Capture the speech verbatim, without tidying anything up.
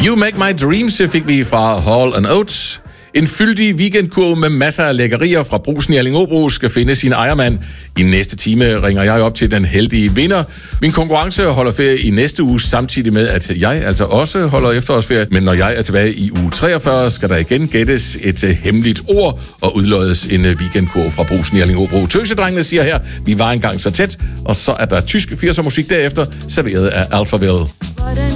You Make My Dreams fik vi fra Hall and Oates. En fyldig weekendkurv med masser af lækkerier fra Brugsen i Allingåbro skal finde sin ejermand. I næste time ringer jeg op til den heldige vinder. Min konkurrence holder ferie i næste uge, samtidig med, at jeg altså også holder efterårsferie. Men når jeg er tilbage i uge treogfyrre, skal der igen gættes et hemmeligt ord og udloddes en weekendkurv fra Brugsen i Allingåbro. Tøsedrengene siger her, vi var engang så tæt, og så er der tysk firser musik derefter, serveret af Alphaville.